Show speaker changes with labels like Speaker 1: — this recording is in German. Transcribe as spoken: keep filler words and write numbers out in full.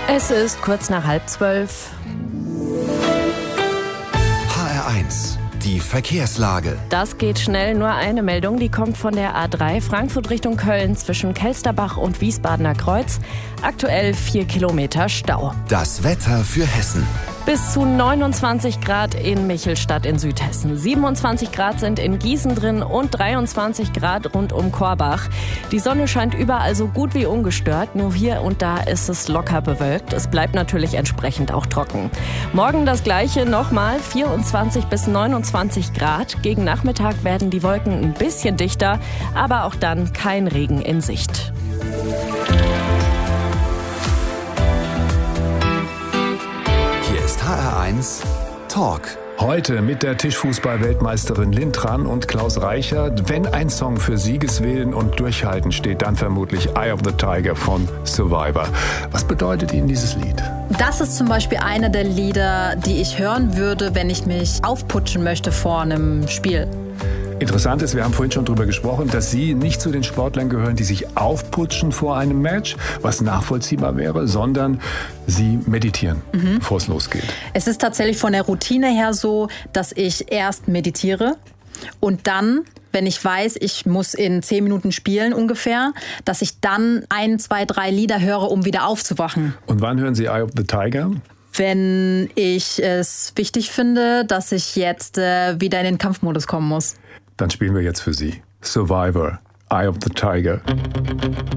Speaker 1: Es ist kurz nach halb zwölf.
Speaker 2: H R eins, die Verkehrslage.
Speaker 1: Das geht schnell, nur eine Meldung, die kommt von der A drei, Frankfurt Richtung Köln zwischen Kelsterbach und Wiesbadener Kreuz. Aktuell vier Kilometer Stau.
Speaker 2: Das Wetter für Hessen.
Speaker 1: Bis zu neunundzwanzig Grad in Michelstadt in Südhessen. siebenundzwanzig Grad sind in Gießen drin und dreiundzwanzig Grad rund um Korbach. Die Sonne scheint überall so gut wie ungestört, nur hier und da ist es locker bewölkt. Es bleibt natürlich entsprechend auch trocken. Morgen das Gleiche nochmal, vierundzwanzig bis neunundzwanzig Grad. Gegen Nachmittag werden die Wolken ein bisschen dichter, aber auch dann kein Regen in Sicht.
Speaker 2: H R eins Talk.
Speaker 3: Heute mit der Tischfußball-Weltmeisterin Lynn Tran und Klaus Reichert. Wenn ein Song für Siegeswillen und Durchhalten steht, dann vermutlich Eye of the Tiger von Survivor. Was bedeutet Ihnen dieses Lied?
Speaker 4: Das ist zum Beispiel einer der Lieder, die ich hören würde, wenn ich mich aufputschen möchte vor einem Spiel.
Speaker 3: Interessant ist, wir haben vorhin schon darüber gesprochen, dass Sie nicht zu den Sportlern gehören, die sich aufputschen vor einem Match, was nachvollziehbar wäre, sondern Sie meditieren, mhm. bevor es losgeht.
Speaker 4: Es ist tatsächlich von der Routine her so, dass ich erst meditiere und dann, wenn ich weiß, ich muss in zehn Minuten spielen ungefähr, dass ich dann ein, zwei, drei Lieder höre, um wieder aufzuwachen.
Speaker 3: Und wann hören Sie Eye of the Tiger?
Speaker 4: Wenn ich es wichtig finde, dass ich jetzt äh, wieder in den Kampfmodus kommen muss.
Speaker 3: Dann spielen wir jetzt für Sie Survivor, Eye of the Tiger.